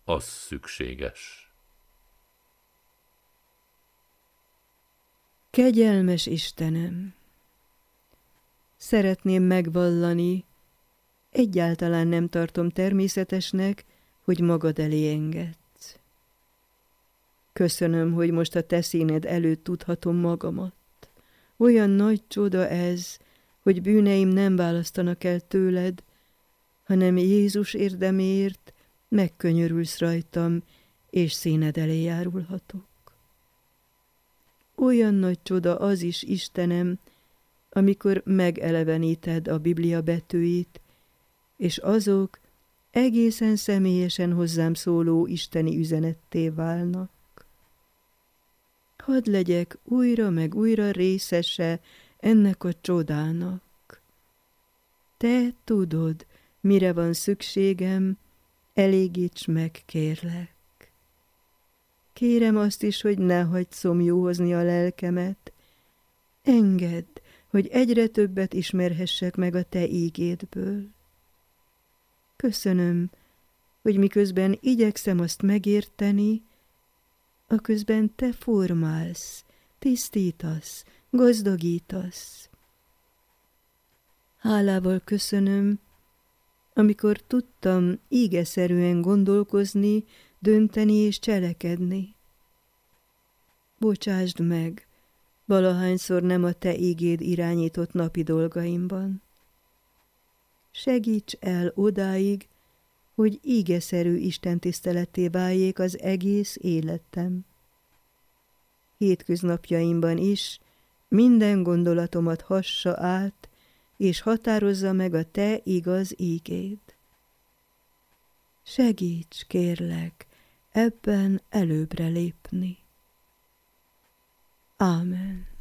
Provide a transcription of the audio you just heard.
az szükséges. Kegyelmes Istenem, szeretném megvallani, egyáltalán nem tartom természetesnek, hogy magad elé engedsz. Köszönöm, hogy most a te színed előtt tudhatom magamat. Olyan nagy csoda ez, hogy bűneim nem választanak el tőled, hanem Jézus érdeméért megkönyörülsz rajtam, és színed elé járulhatok. Olyan nagy csoda az is, Istenem, amikor megeleveníted a Biblia betűit, és azok egészen személyesen hozzám szóló isteni üzenetté válnak. Hadd legyek újra meg újra részese ennek a csodának. Te tudod, mire van szükségem, elégíts meg, kérlek. Kérem azt is, hogy ne hagyd szomjúhozni a lelkemet. Engedd, hogy egyre többet ismerhessek meg a te ígédből. Köszönöm, hogy miközben igyekszem azt megérteni, aközben te formálsz, tisztítasz, gazdagítasz. Hálával köszönöm, amikor tudtam ígeszerűen gondolkozni, dönteni és cselekedni. Bocsásd meg, valahányszor nem a te ígéd irányított napi dolgaimban. Segíts el odáig, hogy ígeszerű istentiszteletté váljék az egész életem. Hétköznapjaimban is minden gondolatomat hassa át, és határozza meg a te igaz ígéd. Segíts, kérlek, ebben előbbre lépni. Ámen.